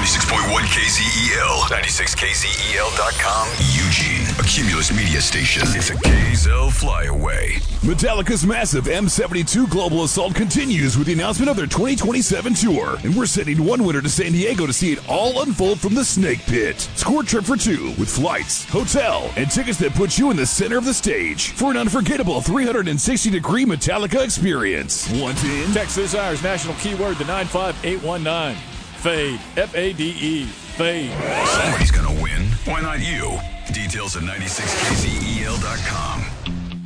96.1 KZEL, 96KZEL.com, Eugene, a Cumulus media station. It's a KZEL flyaway. Metallica's massive M72 Global Assault continues with the announcement of their 2027 tour, and we're sending one winner to San Diego to see it all unfold from the Snake Pit. Score a trip for two with flights, hotel, and tickets that put you in the center of the stage for an unforgettable 360-degree Metallica experience. Want in? Text Desires national keyword to 95819. Fade. F-A-D-E. Fade. Somebody's gonna win. Why not you? Details at 96KZEL.com.